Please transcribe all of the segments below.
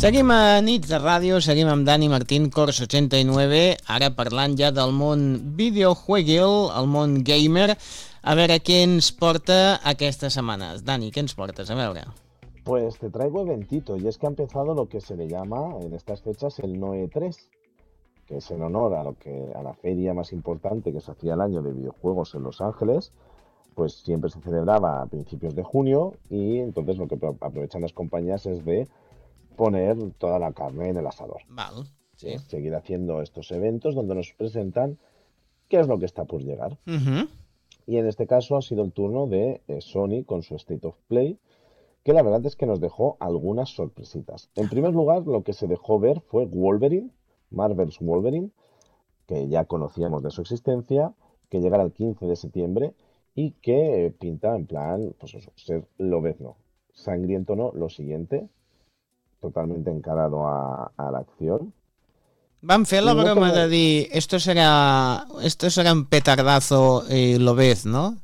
Seguim a Nits de Ràdio, seguim amb Dani Martín, Cors 89, ara parlant ja del món videojueguil, el món gamer. A veure què ens porta aquestes setmanes. Dani, què ens portes? A veure. Pues te traigo eventito, y es que ha empezado lo que se le llama en estas fechas el Noe 3, que es en honor a la feria más importante que se hacía al año de videojuegos en Los Ángeles. Pues siempre se celebraba a principios de junio, y entonces lo que aprovechan las compañías es de poner toda la carne en el asador. Val, sí. Seguir haciendo estos eventos donde nos presentan qué es lo que está por llegar. Y en este caso ha sido el turno de Sony con su State of Play, que la verdad es que nos dejó algunas sorpresitas. En primer lugar, lo que se dejó ver fue Wolverine, Marvel's Wolverine, que ya conocíamos de su existencia, que llegará el 15 de septiembre y que pinta en plan, pues eso, ser lobezno. Sangriento no, lo siguiente, totalmente encarado a la acción. Van fer la broma de dir esto será un petardazo lobez, ¿no?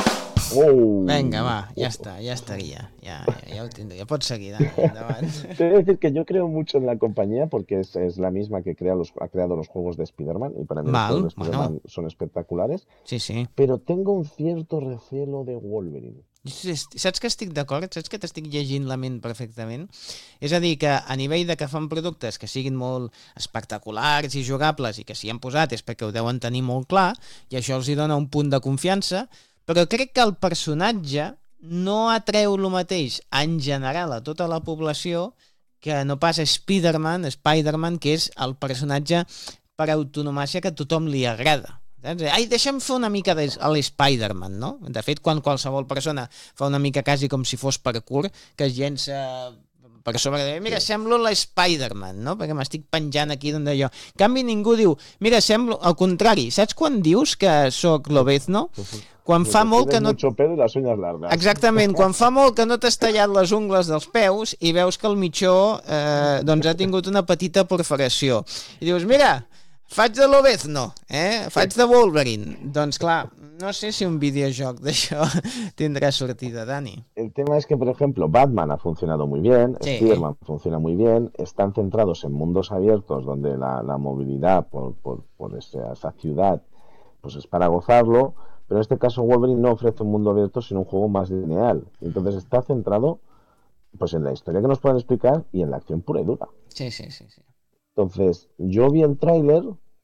Venga, va, ya está, ya estaría. Ya ho tindria. Pots seguir, Dani, endavant. Te voy a decir que yo creo mucho en la compañía porque es la misma que ha creado los juegos de Spider-Man, y para mí los juegos de Spider-Man son espectaculares. Sí, sí. Pero tengo un cierto recelo de Wolverine. Saps que estic d'acord? Saps que t'estic llegint la ment perfectament? És a dir, que a nivell de que fan productes que siguin molt espectaculars i jugables i que s'hi han posat és perquè ho deuen tenir molt clar i això els hi dona un punt de confiança, però crec que el personatge no atreu el mateix en general a tota la població que no pas Spider-Man, que és el personatge per autonomàcia que a tothom li agrada. Ai, deixa'm fer una mica a l'Spider-Man, no? De fet, quan qualsevol persona fa una mica quasi com si fos parkour, que es llença per sobre de... Mira, semblo l'Spider-Man, no? Perquè m'estic penjant aquí d'on d'allò. En canvi, ningú diu... Mira, semblo... Al contrari, saps quan dius que sóc lobezno? Quan fa molt que no... Mucho pelo y las uñas largas. Exactament, quan fa molt que no t'has tallat les ungles dels peus i veus que el mitjó doncs ha tingut una petita perforació. I dius, mira... Faig de Lobezno, faig de Wolverine. Doncs clar, no sé si un videojoc d'això tindrá sortida, Dani. El tema es que, por ejemplo, Batman ha funcionado muy bien, sí. Spider-Man funciona muy bien, están centrados en mundos abiertos donde la movilidad por esa ciudad pues es para gozarlo, pero en este caso Wolverine no ofrece un mundo abierto sino un juego más lineal. Entonces está centrado pues en la historia que nos puedan explicar y en la acción pura y dura. Sí. Entonces, yo vi el tráiler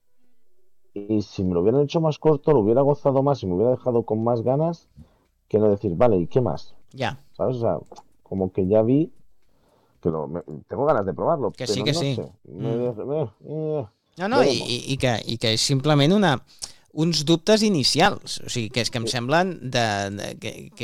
y si me lo hubieran hecho más corto, lo hubiera gozado más y me hubiera dejado con más ganas que no decir, vale, ¿y qué más? Ya. ¿Sabes? O sea, como que ya vi que tengo ganas de probarlo, que pero sí, que no sí. sé. No, i que és simplement uns dubtes inicials, o sigui, que és que em semblen que